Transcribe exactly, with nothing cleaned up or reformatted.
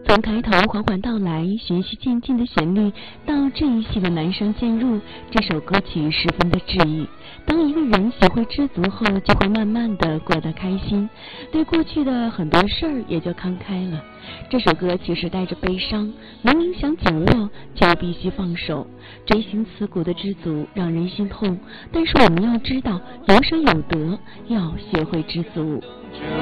从开头缓缓道来，循序渐进的旋律，到治愈系的男声渐入，这首歌曲十分的治愈。当一个人学会知足后，就会慢慢的过得开心，对过去的很多事儿也就看开了。这首歌其实带着悲伤，明明想紧握，却又必须放手。锥心刺骨的知足让人心痛，但是我们要知道，有舍有得，要学会知足。